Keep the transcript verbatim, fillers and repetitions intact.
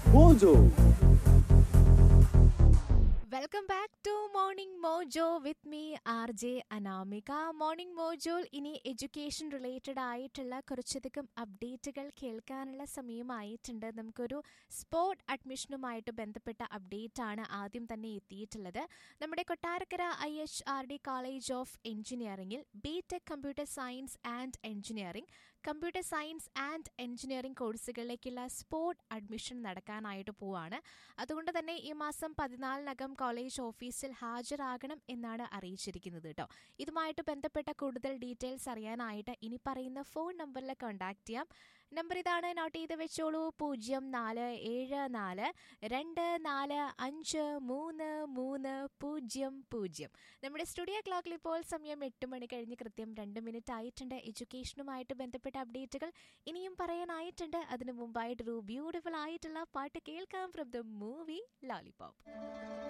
Mojo. Welcome back to morning mojo with me R J Anamika. Morning മോജോയിൽ ഇനി education related ആയിട്ടുള്ള കുറച്ചധികം അപ്ഡേറ്റുകൾ കേൾക്കാനുള്ള സമയമായിട്ടുണ്ട്. നമുക്കൊരു സ്പോർട്ട് അഡ്മിഷനുമായിട്ട് ബന്ധപ്പെട്ട അപ്ഡേറ്റ് ആണ് ആദ്യം തന്നെ എത്തിയിട്ടുള്ളത്. നമ്മുടെ Kottarakkara I H R D college of എഞ്ചിനീയറിംഗിൽ B tech computer science and engineering computer science and engineering കോഴ്സുകളിലേക്കുള്ള sport admission നടക്കാനായിട്ട് പോവാണ്. അതുകൊണ്ട് തന്നെ ഈ മാസം പതിനാലിനകം കോളേജ് ഓഫീസിൽ ഹാജരാകണം എന്നാണ് അറിയിച്ചിരിക്കുന്നത് കേട്ടോ. ഇതുമായിട്ട് ബന്ധപ്പെട്ട കൂടുതൽ ഡീറ്റെയിൽസ് അറിയാനായിട്ട് ഇനി പറയുന്ന ഫോൺ നമ്പറിൽ കോൺടാക്ട് ചെയ്യാം. നമ്പർ ഇതാണ്, നോട്ട് ചെയ്ത് വെച്ചോളൂ. പൂജ്യം നാല് ഏഴ് നാല് രണ്ട് നാല് അഞ്ച് മൂന്ന് മൂന്ന് പൂജ്യം പൂജ്യം. നമ്മുടെ സ്റ്റുഡിയോ ക്ലോക്കിൽ ഇപ്പോൾ സമയം എട്ട് മണി കഴിഞ്ഞ് കൃത്യം രണ്ട് മിനിറ്റ് ആയിട്ടുണ്ട്. എഡ്യൂക്കേഷനുമായിട്ട് ബന്ധപ്പെട്ട അപ്ഡേറ്റുകൾ ഇനിയും പറയാനായിട്ടുണ്ട്. അതിനു മുമ്പായിട്ടൊരു ബ്യൂട്ടിഫുൾ ആയിട്ടുള്ള പാട്ട് കേൾക്കാം ഫ്രം ദ മൂവി ലോലിപോപ്പ്.